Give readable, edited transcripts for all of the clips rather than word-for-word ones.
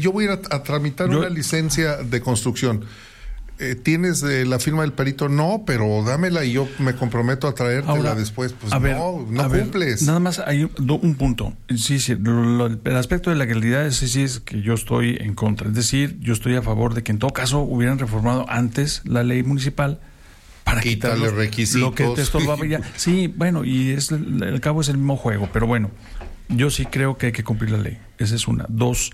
yo voy a ir a tramitar una licencia de construcción, ¿tienes la firma del perito? No, pero dámela y yo me comprometo a traértela después. Pues no cumples. Nada más hay un punto. Sí, el aspecto de la legalidad sí es que yo estoy en contra. Es decir, yo estoy a favor de que en todo caso hubieran reformado antes la ley municipal para quitarle requisitos. Lo que te estorbaba ya. Sí, bueno, y al cabo es el mismo juego, pero bueno, yo sí creo que hay que cumplir la ley. Esa es una. Dos,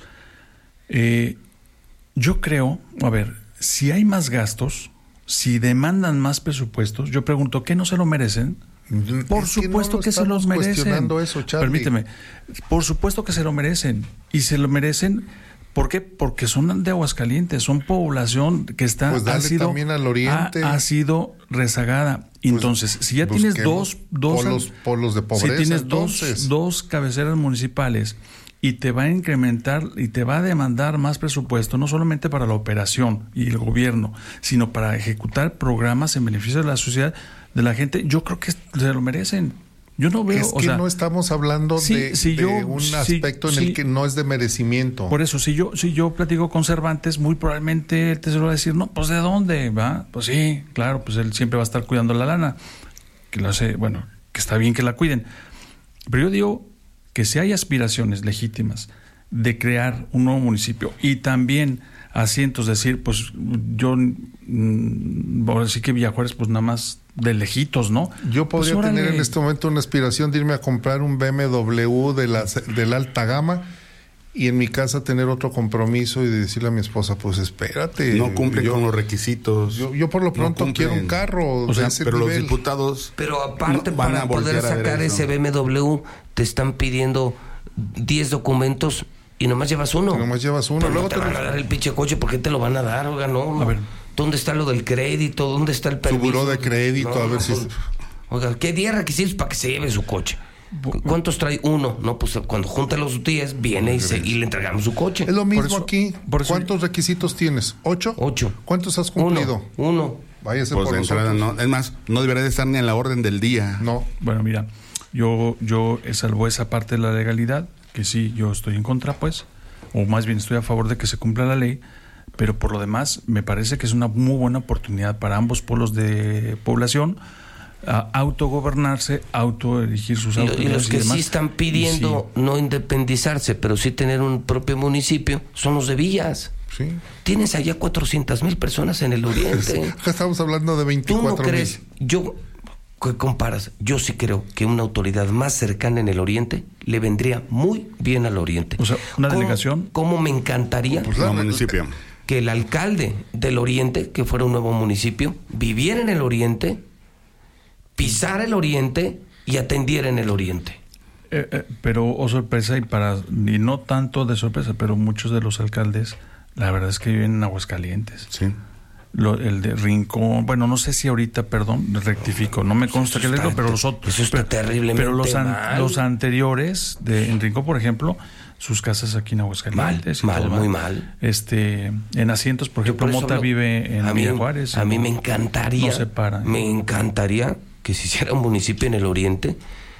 yo creo, si hay más gastos, si demandan más presupuestos, yo pregunto, ¿qué no se lo merecen? Por supuesto que se los merecen. Eso, permíteme, por supuesto que se lo merecen. Y se lo merecen, ¿por qué? Porque son de Aguascalientes, son población que está también al oriente. Ha sido rezagada. Entonces, si ya tienes dos polos de pobreza, si tienes dos cabeceras municipales y te va a incrementar y te va a demandar más presupuesto, no solamente para la operación y el gobierno, sino para ejecutar programas en beneficio de la sociedad, de la gente, yo creo que se lo merecen. Yo no veo... no estamos hablando de un aspecto en el que no es de merecimiento. Por eso, si yo platico con Cervantes, muy probablemente él te se lo va a decir, no, pues ¿de dónde va? Pues sí, claro, pues él siempre va a estar cuidando la lana, que lo hace, que está bien que la cuiden. Pero yo digo que si hay aspiraciones legítimas de crear un nuevo municipio y también asientos, decir, pues yo ahora sí que Villa Juárez, pues nada más de lejitos, ¿no? Yo podría tener en este momento una aspiración de irme a comprar un BMW de la alta gama y en mi casa tener otro compromiso y de decirle a mi esposa, pues espérate. No cumplen con los requisitos. Yo por lo pronto quiero un carro de ese pero nivel. Los diputados pero aparte para poder sacar ese BMW te están pidiendo 10 documentos y nomás llevas uno. Pero luego te van a dar el pinche coche, ¿por qué te lo van a dar? Oiga, no. A ver. ¿Dónde está lo del crédito? ¿Dónde está el permiso? Su buró de crédito, a ver si... Oiga, ¿qué 10 requisitos para que se lleve su coche? ¿Cuántos trae? Uno. No, pues cuando junta los 10, viene y le entregamos su coche. Es lo mismo aquí. ¿Cuántos requisitos tienes? ¿8? 8. ¿Cuántos has cumplido? Uno. Váyase pues por de entrada, no. Es más, no debería de estar ni en la orden del día. No. Bueno, mira, yo salvo esa parte de la legalidad, que sí, yo estoy en contra, pues, o más bien estoy a favor de que se cumpla la ley, pero por lo demás me parece que es una muy buena oportunidad para ambos polos de población autogobernarse, autoelegir sus autoridades. Y los que demás, sí están pidiendo no independizarse, pero sí tener un propio municipio, son los de villas. Sí. Tienes allá 400,000 personas en el oriente. Acá estamos hablando de 24,000. ¿Tú no crees? ¿Qué comparas? Yo sí creo que una autoridad más cercana en el oriente le vendría muy bien al oriente. O sea, una delegación. ¿Cómo me encantaría? Pues un municipio. Que el alcalde del oriente, que fuera un nuevo municipio, viviera en el oriente, pisara el oriente y atendiera en el oriente. Pero, sorpresa, y no tanto de sorpresa, pero muchos de los alcaldes, la verdad es que viven en Aguascalientes. Sí. El de Rincón, bueno, no sé si ahorita, rectifico, no me consta que les digo, pero los otros. Eso está terriblemente mal. Los anteriores, en Rincón, por ejemplo, sus casas aquí en Aguascalientes. Muy mal. En asientos, por ejemplo, Mota vive en Villa Juárez. A mí me encantaría. No se para. Me encantaría que se hiciera un municipio en el oriente.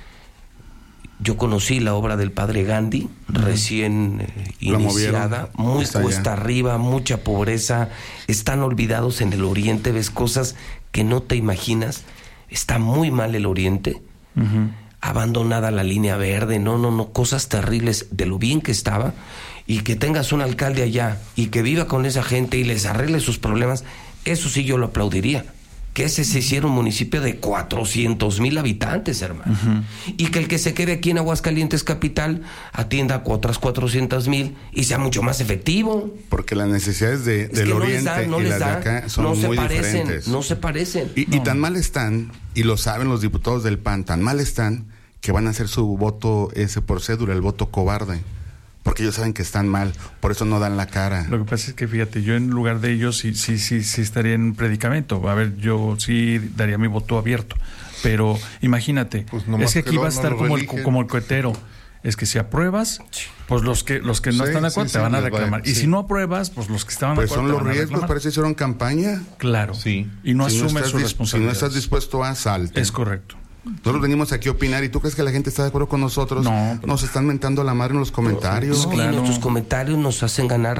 Yo conocí la obra del padre Gandhi, recién iniciada, muy cuesta arriba, mucha pobreza, están olvidados en el oriente, ves cosas que no te imaginas, está muy mal el oriente, abandonada la línea verde, no, cosas terribles de lo bien que estaba, y que tengas un alcalde allá y que viva con esa gente y les arregle sus problemas, eso sí yo lo aplaudiría. Que ese se hiciera un municipio de 400,000 habitantes, hermano. Y que el que se quede aquí en Aguascalientes capital atienda a otras 400,000 y sea mucho más efectivo. Porque las necesidades del oriente y las de acá son muy diferentes. No se parecen. Y tan mal están, y lo saben los diputados del PAN, tan mal están que van a hacer su voto ese por cédula, el voto cobarde. Porque ellos saben que están mal, por eso no dan la cara. Lo que pasa es que, fíjate, yo en lugar de ellos sí estaría en un predicamento. A ver, yo sí daría mi voto abierto. Pero imagínate, pues es que aquí va a estar como el cohetero. Es que si apruebas, pues los que no están de acuerdo te van a reclamar. Y si no apruebas, pues los que estaban de acuerdo son los riesgos, para eso hicieron campaña. Claro. Sí. Y no asumen su responsabilidad. Si no estás dispuesto a salte. Es correcto. Nosotros venimos aquí a opinar y tú crees que la gente está de acuerdo con nosotros. No, nos están mentando la madre en los comentarios. Claro. Y nuestros comentarios nos hacen ganar